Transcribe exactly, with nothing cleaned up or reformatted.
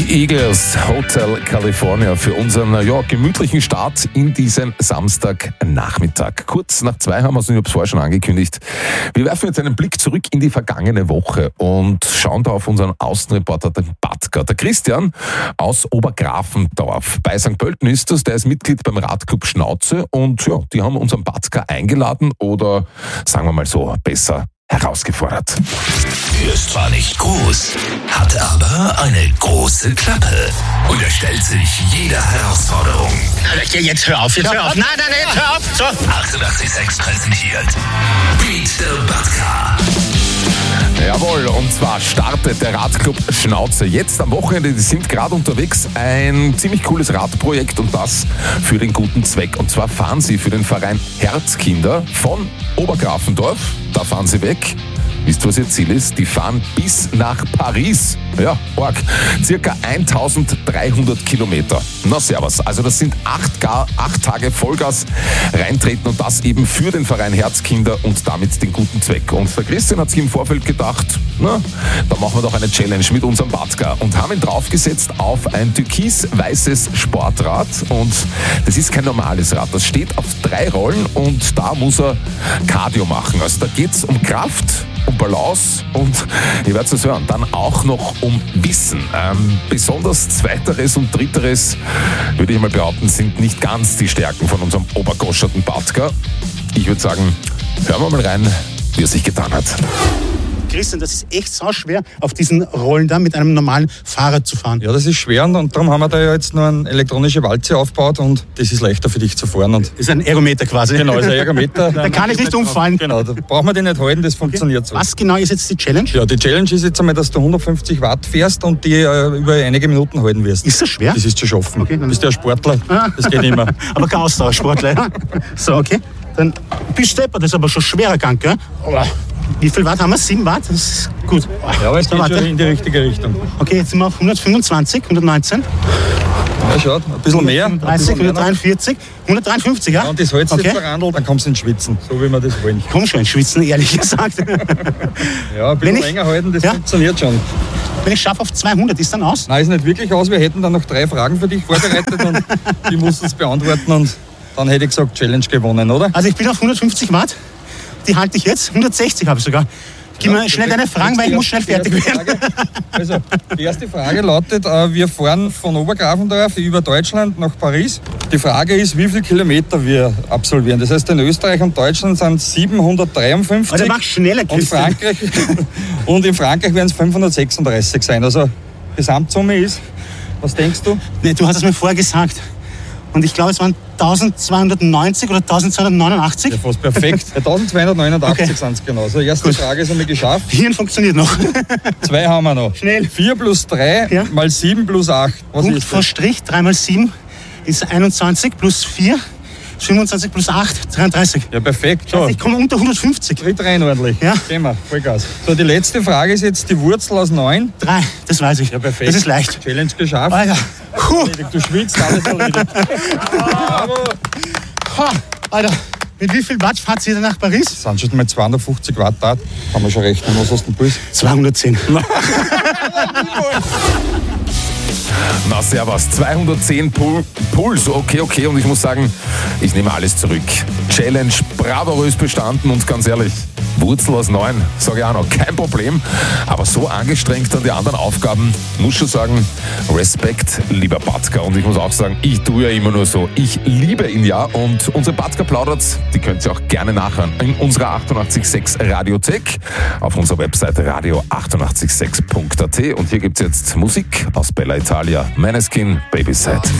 Die Eagles, Hotel California, für unseren ja, gemütlichen Start in diesen Samstagnachmittag. Kurz nach zwei haben wir es, ich habe es vorher schon angekündigt. Wir werfen jetzt einen Blick zurück in die vergangene Woche und schauen da auf unseren Außenreporter, den Batka. Der Christian aus Obergrafendorf bei Sankt Pölten ist das, der ist Mitglied beim Radclub Schnauze und ja, die haben unseren Batka eingeladen oder sagen wir mal so, besser herausgefordert. Er ist zwar nicht groß, hat aber eine große Klappe und er stellt sich jeder Herausforderung. Jetzt hör auf, jetzt hör auf. Nein, nein, nein, jetzt hör auf. So. achtundachtzig Komma sechs präsentiert Beat the Batka. Jawohl, und zwar startet der Radclub Schnauze jetzt am Wochenende. Die sind gerade unterwegs. Ein ziemlich cooles Radprojekt und das für den guten Zweck. Und zwar fahren sie für den Verein Herzkinder von Obergrafendorf. Da fahren sie weg. Wisst ihr, was ihr Ziel ist? Die fahren bis nach Paris. Ja, arg. Circa eintausenddreihundert Kilometer. Na servus. Also das sind acht, Ga- acht Tage Vollgas reintreten und das eben für den Verein Herzkinder und damit den guten Zweck. Und der Christian hat sich im Vorfeld gedacht, na, da machen wir doch eine Challenge mit unserem Batka und haben ihn draufgesetzt auf ein türkis-weißes Sportrad und das ist kein normales Rad. Das steht auf drei Rollen und da muss er Cardio machen. Also da geht's um Kraft, um Balance und, ihr werdet es hören, dann auch noch um Wissen. Ähm, besonders Zweiteres und Dritteres, würde ich mal behaupten, sind nicht ganz die Stärken von unserem obergoscherten Batka. Ich würde sagen, hören wir mal rein, wie er sich getan hat. Christian, das ist echt so schwer, auf diesen Rollen da mit einem normalen Fahrrad zu fahren. Ja, das ist schwer und darum haben wir da ja jetzt nur eine elektronische Walze aufgebaut und das ist leichter für dich zu fahren. Und Das ist ein Ergometer quasi. genau, das ist ein Ergometer. Da kann ich nicht umfallen. Genau, da braucht man den nicht halten, das funktioniert so. Was genau ist jetzt die Challenge? Ja, die Challenge ist jetzt einmal, dass du hundertfünfzig Watt fährst und die äh, über einige Minuten halten wirst. Ist das schwer? Das ist zu schaffen. Okay, du bist ja ein Sportler, das geht immer. Aber kein Ausdauersportler. Ja? So, okay. Dann bist du deppert, das ist aber schon schwerer Gang, gell? Wie viel Watt haben wir? sieben Watt? Das ist gut. Ja, aber es geht Warte. schon in die richtige Richtung. Okay, jetzt sind wir auf hundertfünfundzwanzig, hundertneunzehn, Ja, schaut, ein bisschen mehr. Ein dreißig, bisschen mehr noch. hundertdreiundvierzig, hundertdreiundfünfzig, ja? Ja, und das hältst du Okay. jetzt verrandelt, dann kommst du ins Schwitzen, so wie wir das wollen. Komm schon, ins Schwitzen, ehrlich gesagt. Ja, ein bisschen Wenn ich- länger halten, das Ja? funktioniert schon. Wenn ich schaffe auf zweihundert, ist dann aus? Nein, ist nicht wirklich aus. Wir hätten dann noch drei Fragen für dich vorbereitet und die musst du es beantworten und dann hätte ich gesagt, Challenge gewonnen, oder? Also ich bin auf hundertfünfzig Watt, die halte ich jetzt, hundertsechzig habe ich sogar. Gib mir schnell deine Fragen, weil ich muss schnell Die erste fertig werden. Frage, also, die erste Frage lautet, äh, wir fahren von Obergrafendorf über Deutschland nach Paris. Die Frage ist, wie viele Kilometer wir absolvieren. Das heißt, in Österreich und Deutschland sind es siebenhundertdreiundfünfzig. Also mach schneller, und, Christian. Frankreich, und in Frankreich werden es fünfhundertsechsunddreißig sein. Also Gesamtsumme ist, was denkst du? Nee, du hast es mir vorher gesagt. Und ich glaube, es waren eintausendzweihundertneunzig oder eintausendzweihundertneunundachtzig. Ja, fast perfekt. Ja, eintausendzweihundertneunundachtzig Okay. sind es genau. So, erste Gut. Frage ist einmal geschafft. Hirn funktioniert noch. Zwei haben wir noch. Schnell. vier plus drei Ja. mal sieben plus acht. Was Punkt ist vor das? Strich, drei mal sieben ist einundzwanzig plus vier, fünfundzwanzig plus acht, dreiunddreißig. Ja, perfekt. So, Ich komme unter hundertfünfzig. tritt rein ordentlich. Ja. Gehen wir, Vollgas. So, die letzte Frage ist jetzt die Wurzel aus neun. Drei, das weiß ich. Ja, perfekt. Das ist leicht. Challenge geschafft. Alter. Puh. Du schwitzt, alles erledigt. Bravo. Ha. Alter, mit wie viel Watt fahrt ihr denn nach Paris? Das sind schon mal zweihundertfünfzig Watt da. Kann man schon rechnen. Was hast du denn Puls? zweihundertzehn. Na servus, zweihundertzehn Pul- Puls, okay, okay, und ich muss sagen, ich nehme alles zurück. Challenge bravourös bestanden und ganz ehrlich, Wurzel aus neun, sage ich auch noch, kein Problem. Aber so angestrengt an die anderen Aufgaben, muss schon sagen, Respekt, lieber Batka. Und ich muss auch sagen, ich tue ja immer nur so. Ich liebe ihn ja und unsere Batka plaudert, die könnt ihr auch gerne nachhören in unserer achtundachtzig Komma sechs Radiothek auf unserer Webseite radio achtundachtzig Komma sechs Punkt a t. Und hier gibt es jetzt Musik aus Bella Italia, Maneskin, Babyside.